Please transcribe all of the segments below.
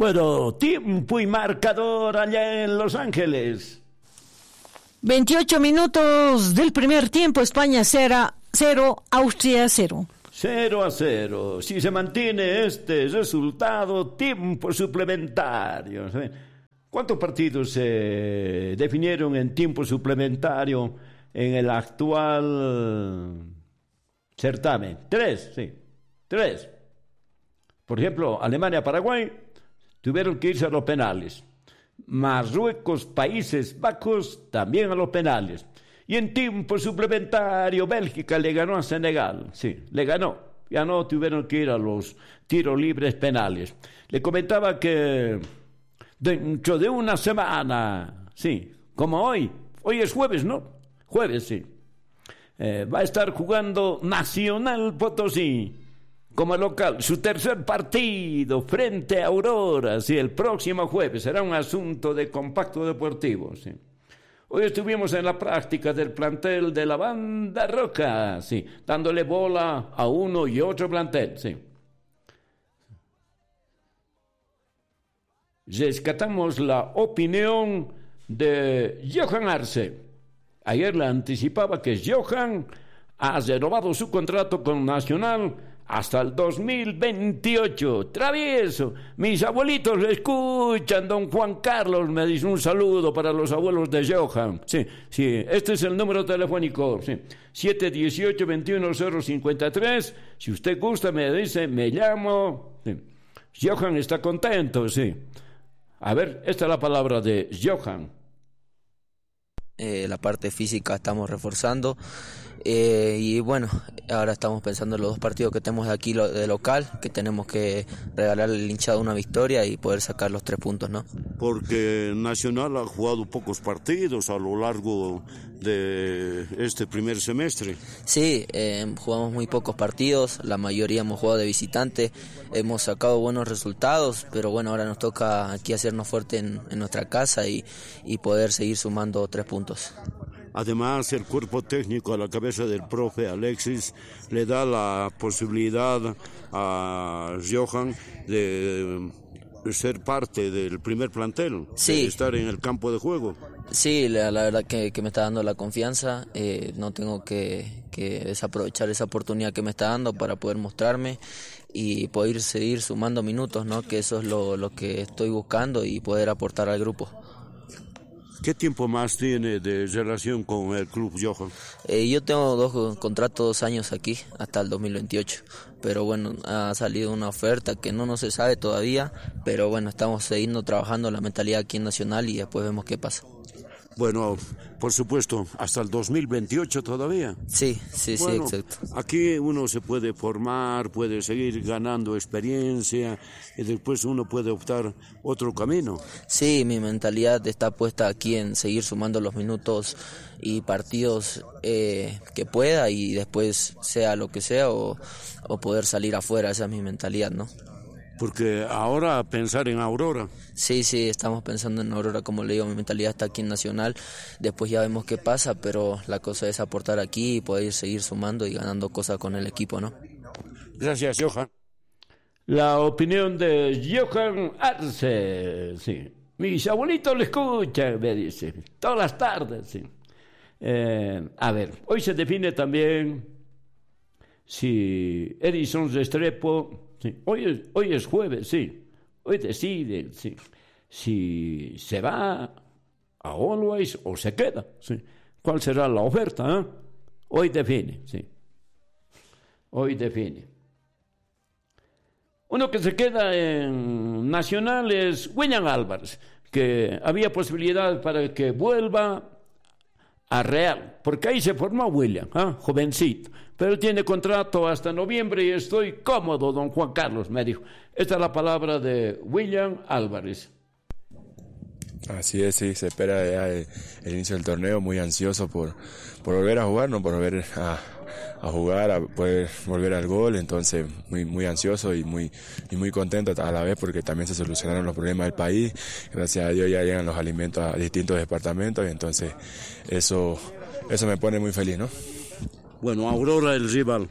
Bueno, tiempo y marcador allá en Los Ángeles. 28 minutos del primer tiempo, España 0, Austria 0. 0-0. Si se mantiene este resultado, tiempo suplementario. ¿Cuántos partidos se definieron en tiempo suplementario en el actual certamen? 3, sí. 3. Por ejemplo, Alemania-Paraguay tuvieron que irse a los penales. Marruecos, Países Bajos, también a los penales. Y en tiempo suplementario, Bélgica le ganó a Senegal. Sí, le ganó. Ya no tuvieron que ir a los tiros libres penales. Le comentaba que dentro de una semana, sí, como hoy es jueves, ¿no? Jueves, sí. Va a estar jugando Nacional Potosí como local, su tercer partido frente a Aurora, sí, el próximo jueves. Será un asunto de Compacto Deportivo, sí. Hoy estuvimos en la práctica del plantel de la Banda Roja, sí, dándole bola a uno y otro plantel, sí. Rescatamos la opinión de Johan Arce. Ayer le anticipaba que Johan ha renovado su contrato con Nacional hasta el 2028. Travieso, mis abuelitos le escuchan, don Juan Carlos me dice un saludo para los abuelos de Johan. Sí, este es el número telefónico, sí, 718-21053. Si usted gusta, me dice, me llamo. Sí. Johan está contento, sí. A ver, esta es la palabra de Johan. La parte física estamos reforzando. Y bueno, ahora estamos pensando en los 2 partidos que tenemos de aquí de local, que tenemos que regalarle al hinchado una victoria y poder sacar los 3 puntos, ¿no? Porque Nacional ha jugado pocos partidos a lo largo de este primer semestre. Sí, jugamos muy pocos partidos, la mayoría hemos jugado de visitante, hemos sacado buenos resultados, pero bueno, ahora nos toca aquí hacernos fuerte en nuestra casa y poder seguir sumando 3 puntos. Además, el cuerpo técnico a la cabeza del profe Alexis le da la posibilidad a Johan de ser parte del primer plantel, sí, de estar en el campo de juego. Sí, la verdad que me está dando la confianza, no tengo que desaprovechar esa oportunidad que me está dando para poder mostrarme y poder seguir sumando minutos, ¿no? Que eso es lo que estoy buscando y poder aportar al grupo. ¿Qué tiempo más tiene de relación con el club, Johan? Yo tengo 2 contratos, 2 años aquí, hasta el 2028. Pero bueno, ha salido una oferta que no se sabe todavía, pero bueno, estamos siguiendo trabajando la mentalidad aquí en Nacional y después vemos qué pasa. Bueno, por supuesto, hasta el 2028 todavía. Sí, bueno, exacto. Aquí uno se puede formar, puede seguir ganando experiencia y después uno puede optar otro camino. Sí, mi mentalidad está puesta aquí en seguir sumando los minutos y partidos que pueda y después sea lo que sea o poder salir afuera, esa es mi mentalidad, ¿no? Porque ahora pensar en Aurora. Sí, estamos pensando en Aurora, como le digo, mi mentalidad está aquí en Nacional, después ya vemos qué pasa, pero la cosa es aportar aquí y poder seguir sumando y ganando cosas con el equipo, ¿no? Gracias, Johan. La opinión de Johan Arce, sí. Mis abuelitos le escuchan, me dice, todas las tardes, sí. A ver, hoy se define también si Edison Restrepo, sí, hoy es jueves, sí. Hoy decide, sí, si se va a Always o se queda, sí. ¿Cuál será la oferta? Hoy define, sí. Hoy define. Uno que se queda en Nacional es William Álvarez, que había posibilidad para que vuelva a Real, porque ahí se formó William, jovencito, pero tiene contrato hasta noviembre y estoy cómodo, don Juan Carlos, me dijo. Esta es la palabra de William Álvarez. Así es, sí, se espera ya el inicio del torneo, muy ansioso por volver a jugar, ¿no? Por volver a jugar, a poder volver al gol, entonces muy ansioso y muy contento a la vez porque también se solucionaron los problemas del país, gracias a Dios ya llegan los alimentos a distintos departamentos y entonces eso me pone muy feliz, ¿no? Bueno, Aurora el rival.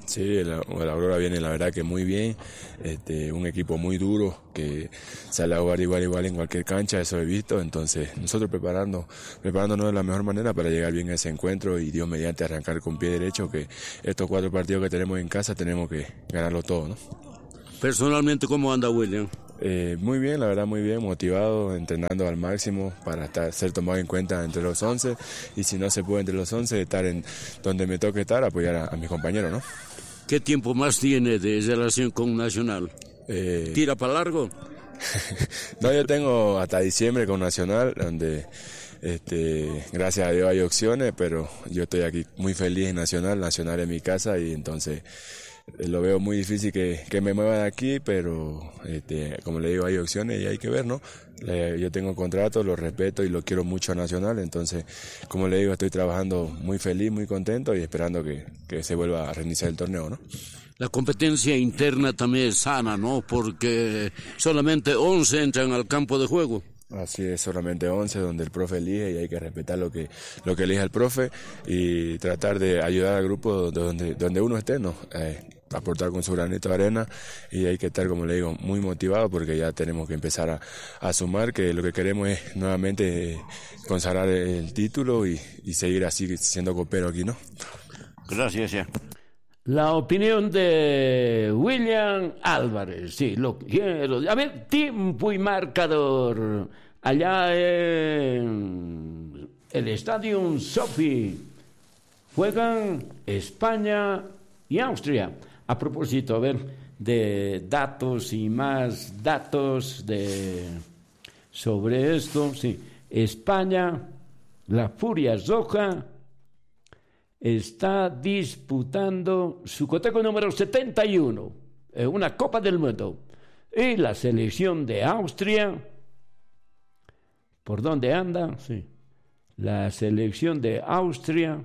Sí, la Aurora viene la verdad que muy bien, un equipo muy duro que sale a jugar igual en cualquier cancha, eso he visto, entonces nosotros preparándonos de la mejor manera para llegar bien a ese encuentro y Dios mediante arrancar con pie derecho, que estos 4 partidos que tenemos en casa tenemos que ganarlo todo, ¿no? Personalmente, ¿cómo anda William? Muy bien, la verdad muy bien, motivado, entrenando al máximo para ser tomado en cuenta entre los 11 y si no se puede entre los 11, estar en donde me toque estar, apoyar a mis compañeros, ¿no? ¿Qué tiempo más tiene de relación con Nacional? ¿Tira para largo? No, yo tengo hasta diciembre con Nacional, donde gracias a Dios hay opciones, pero yo estoy aquí muy feliz en Nacional es mi casa y entonces lo veo muy difícil que me mueva de aquí, pero como le digo, hay opciones y hay que ver, ¿no? Yo tengo contrato, lo respeto y lo quiero mucho a Nacional, entonces, como le digo, estoy trabajando muy feliz, muy contento y esperando que se vuelva a reiniciar el torneo, ¿no? La competencia interna también es sana, ¿no? Porque solamente 11 entran al campo de juego. Así es, solamente 11 donde el profe elige y hay que respetar lo que elija el profe y tratar de ayudar al grupo donde uno esté, ¿no? Aportar con su granito de arena y hay que estar, como le digo, muy motivado porque ya tenemos que empezar a sumar, que lo que queremos es nuevamente consagrar el título y seguir así siendo copero aquí, ¿no? Gracias, ya. La opinión de William Álvarez, sí, lo quiero. A ver, tiempo y marcador. Allá en el Estadio Sofi juegan España y Austria. A propósito, a ver, de datos y más datos sobre esto, sí. España, la Furia Roja, está disputando su cotejo número 71, una Copa del Mundo. Y la selección de Austria, ¿por dónde anda? Sí. La selección de Austria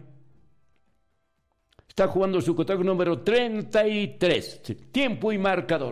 está jugando su cotejo número 33. Sí. Tiempo y marcador.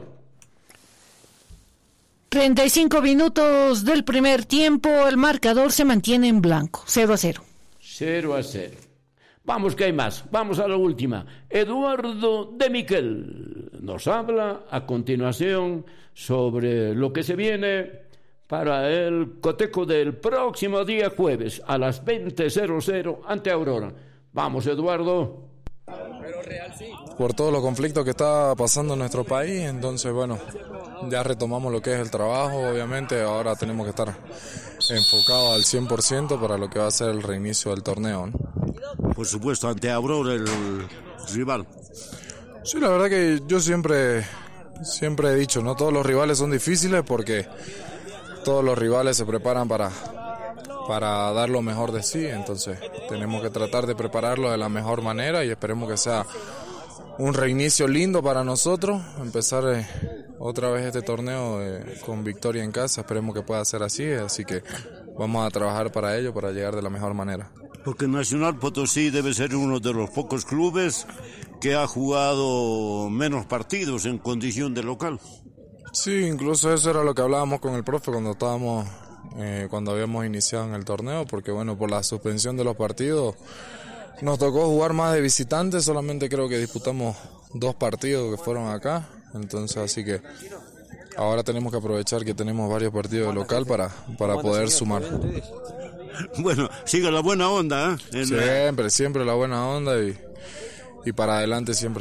35 minutos del primer tiempo, el marcador se mantiene en blanco, 0-0. 0-0. Vamos, que hay más. Vamos a la última. Eduardo de Miquel nos habla a continuación sobre lo que se viene para el cotejo del próximo día jueves a las 20:00 ante Aurora. Vamos, Eduardo. Por todos los conflictos que está pasando en nuestro país, entonces, bueno, ya retomamos lo que es el trabajo, obviamente. Ahora tenemos que estar enfocados al 100% para lo que va a ser el reinicio del torneo, ¿no? Por supuesto, ante Aurora, el rival. Sí, la verdad que yo siempre he dicho, no todos los rivales son difíciles porque todos los rivales se preparan para dar lo mejor de sí, entonces tenemos que tratar de prepararlo de la mejor manera y esperemos que sea un reinicio lindo para nosotros, empezar otra vez este torneo con victoria en casa, esperemos que pueda ser así que vamos a trabajar para ello, para llegar de la mejor manera. Porque Nacional Potosí debe ser uno de los pocos clubes que ha jugado menos partidos en condición de local. Sí, incluso eso era lo que hablábamos con el profe cuando habíamos iniciado en el torneo, porque bueno, por la suspensión de los partidos nos tocó jugar más de visitantes, solamente creo que disputamos 2 partidos que fueron acá, entonces así que ahora tenemos que aprovechar que tenemos varios partidos de local para poder sumar. Bueno, sigue la buena onda, ¿eh? Siempre la buena onda y para adelante siempre.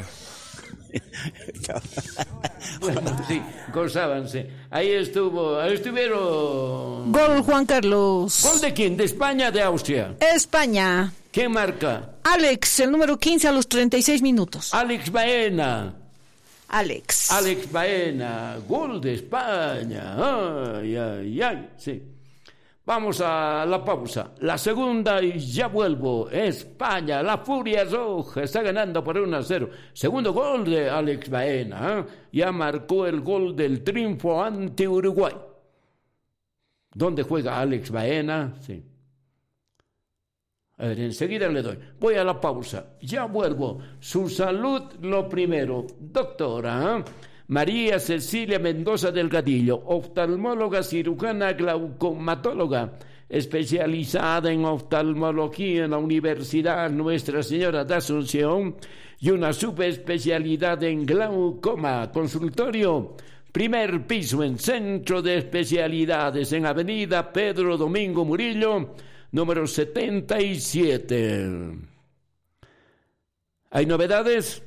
Bueno, sí, gozábanse. Ahí estuvieron. Gol, Juan Carlos. ¿Gol de quién? ¿De España o de Austria? España. ¿Quién marca? Alex, el número 15 a los 36 minutos. Alex Baena. Alex Baena, gol de España. Ay, sí. Vamos a la pausa. La segunda y ya vuelvo. España, la Furia Roja, está ganando por 1-0. Segundo gol de Alex Baena. Ya marcó el gol del triunfo ante Uruguay. ¿Dónde juega Alex Baena? Sí. A ver, enseguida le doy. Voy a la pausa. Ya vuelvo. Su salud lo primero. Doctora, María Cecilia Mendoza Delgadillo, oftalmóloga, cirujana, glaucomatóloga, especializada en oftalmología en la Universidad Nuestra Señora de Asunción y una subespecialidad en glaucoma. Consultorio, primer piso en Centro de Especialidades, en Avenida Pedro Domingo Murillo, número 77. ¿Hay novedades?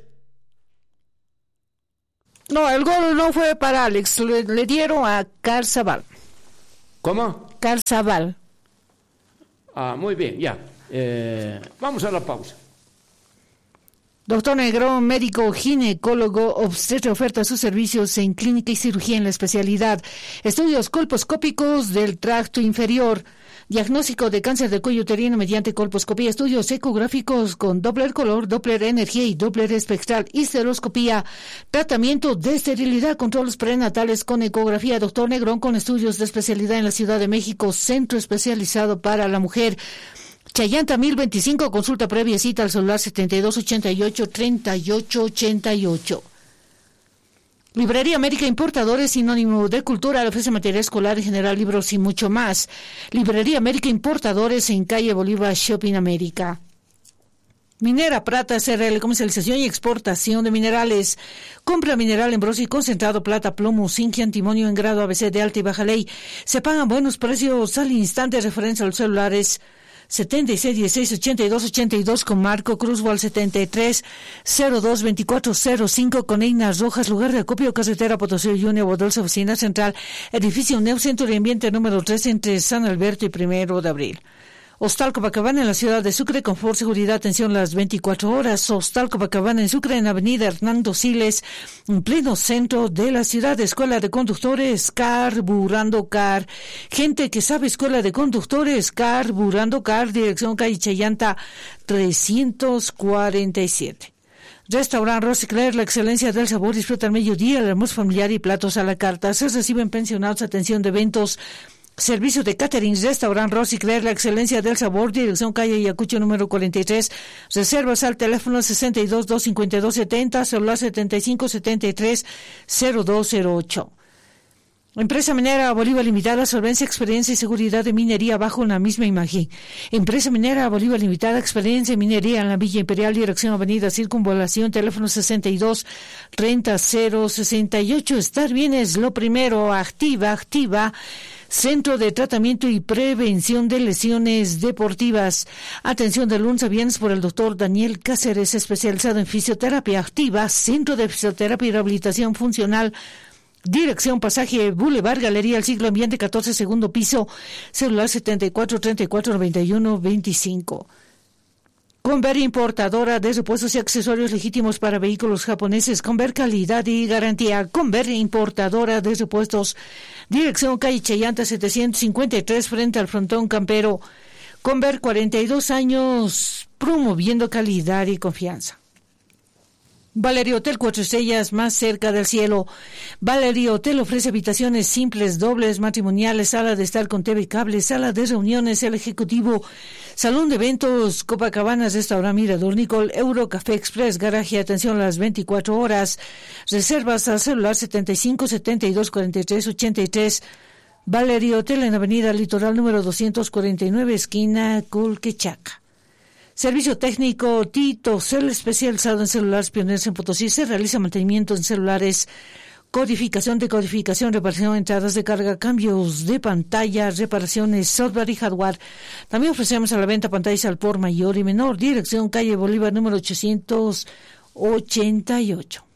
No, el gol no fue para Alex, le dieron a Carzabal. ¿Cómo? Carzabal. Muy bien, ya. Vamos a la pausa. Doctor Negrón, médico ginecólogo, obstetra, oferta sus servicios en clínica y cirugía en la especialidad. Estudios colposcópicos del tracto inferior. Diagnóstico de cáncer de cuello uterino mediante colposcopía. Estudios ecográficos con Doppler color, Doppler energía y Doppler espectral. Histeroscopía. Tratamiento de esterilidad, controles prenatales con ecografía. Doctor Negrón con estudios de especialidad en la Ciudad de México. Centro especializado para la mujer. Chayanta 1025, consulta previa, cita al celular 7288-3888. Librería América Importadores, sinónimo de cultura, le ofrece material escolar en general, libros y mucho más. Librería América Importadores en calle Bolívar, Shopping América. Minera Prata SRL, comercialización y exportación de minerales. Compra mineral en bronce y concentrado, plata, plomo, zinc y antimonio en grado ABC de alta y baja ley. Se pagan buenos precios al instante. Referencia a los celulares 76168282 con Marco Cruz, al 73022405 con Einas Rojas, lugar de acopio, carretera Potosí Junior, Bodolce, oficina central, edificio Neo Centro de Ambiente número 3 entre San Alberto y 1 de Abril. Hostal Copacabana en la ciudad de Sucre, confort, seguridad, atención las 24 horas. Hostal Copacabana en Sucre, en avenida Hernando Siles, en pleno centro de la ciudad. Escuela de conductores, Carburando Car. Gente que sabe, escuela de conductores, Carburando Car, dirección calle Chayanta 347. Restaurant Rosicler, la excelencia del sabor, disfruta al mediodía, el almuerzo familiar y platos a la carta. Se reciben pensionados, atención de eventos, servicio de catering. Restaurant Rosicler, la excelencia del sabor, dirección calle Ayacucho número 43. Reservas al teléfono 62-252-70, celular 75-73-0208. Empresa Minera Bolívar Limitada, solvencia, experiencia y seguridad de minería bajo la misma imagen. Empresa Minera Bolívar Limitada, experiencia en minería en la Villa Imperial, dirección avenida Circunvalación, teléfono 62-30-068. Estar bien es lo primero. Activa. Centro de Tratamiento y Prevención de Lesiones Deportivas. Atención de lunes a viernes por el doctor Daniel Cáceres, especializado en fisioterapia activa. Centro de Fisioterapia y Rehabilitación Funcional. Dirección Pasaje Boulevard, Galería El Siglo, Ambiente 14, segundo piso, celular 74-34-91-25. Conver, importadora de repuestos y accesorios legítimos para vehículos japoneses. Conver, calidad y garantía. Conver, importadora de repuestos. Dirección calle Chayanta 753, frente al frontón campero. Conver, 42 años promoviendo calidad y confianza. Valerio Hotel 4 estrellas, más cerca del cielo. Valerio Hotel ofrece habitaciones simples, dobles, matrimoniales, sala de estar con TV y cable, sala de reuniones, el ejecutivo, salón de eventos, Copacabanas, restaurante Mirador Nicol, Euro Café Express, garaje, atención a las 24 horas. Reservas al celular 75-72-43-83. Valerio Hotel en avenida Litoral número 249, esquina Colquechaca. Servicio técnico Tito Cel, especializado en celulares pioneros en Potosí. Se realiza mantenimiento en celulares, codificación, decodificación, reparación, entradas de carga, cambios de pantalla, reparaciones, software y hardware. También ofrecemos a la venta pantallas al por mayor y menor. Dirección calle Bolívar número 888.